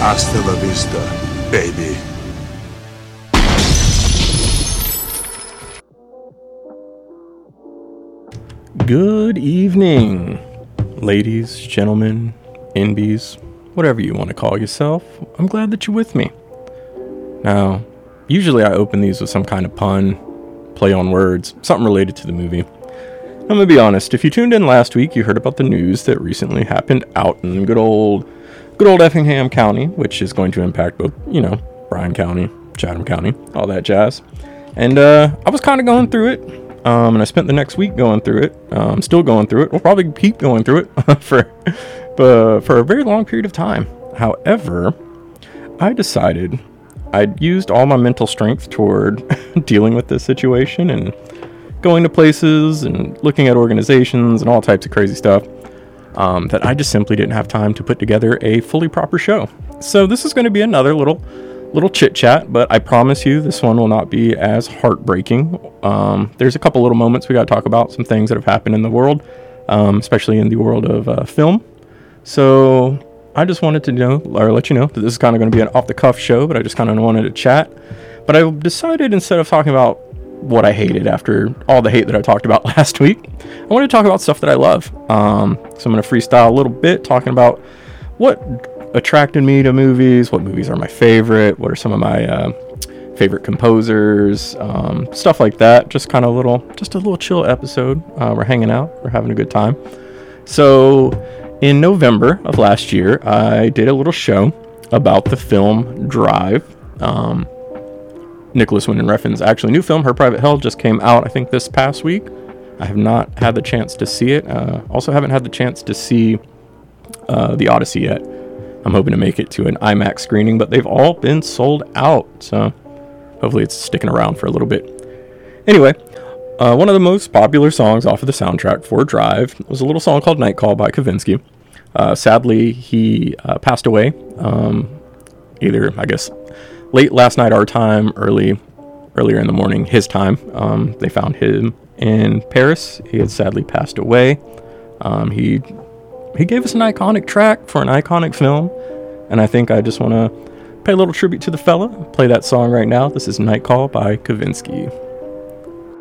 Hasta la vista, baby. Good evening, ladies, gentlemen, NBs, whatever you want to call yourself. I'm glad that you're with me. Now, usually I open these with some kind of pun, play on words, something related to the movie. I'm gonna be honest, if you tuned in last week, you heard about the news that recently happened out in good old Effingham County, which is going to impact both, Bryan County, Chatham County, all that jazz. And I was kind of going through it, and I spent the next week going through it. I'm still going through it. We'll probably keep going through it for a very long period of time. However, I decided I'd used all my mental strength toward dealing with this situation and going to places and looking at organizations and all types of crazy stuff, that I just simply didn't have time to put together a fully proper show. So this is going to be another little chit chat, but I promise you this one will not be as heartbreaking. There's a couple little moments we got to talk about, some things that have happened in the world, especially in the world of film. So I just wanted to let you know that this is kind of going to be an off the cuff show, but I just kind of wanted to chat. But I decided, instead of talking about what I hated after all the hate that I talked about last week, I want to talk about stuff that I love. So I'm going to freestyle a little bit, talking about what attracted me to movies, what movies are my favorite, what are some of my favorite composers, stuff like that. Just kind of a little chill episode. We're hanging out, we're having a good time. So in November of last year, I did a little show about the film Drive. Nicholas Winding Refn's actually new film, Her Private Hell, just came out, I think, this past week. I have not had the chance to see it. Also haven't had the chance to see The Odyssey yet. I'm hoping to make it to an IMAX screening, but they've all been sold out, so hopefully it's sticking around for a little bit. Anyway, one of the most popular songs off of the soundtrack for Drive was a little song called Night Call by Kavinsky. Sadly, he passed away, either, I guess, late last night our time, earlier in the morning his time. They found him in Paris. He had sadly passed away. He gave us an iconic track for an iconic film, and I think I just want to pay a little tribute to the fella. Play that song right now. This is Night Call by Kavinsky.